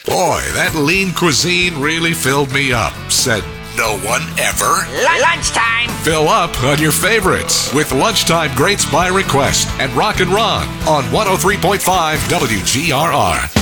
Boy, that lean cuisine really filled me up, said no one ever. Lunchtime. Fill up on your favorites with Lunchtime Greats by Request and Rock and Ron on 103.5 WGRR.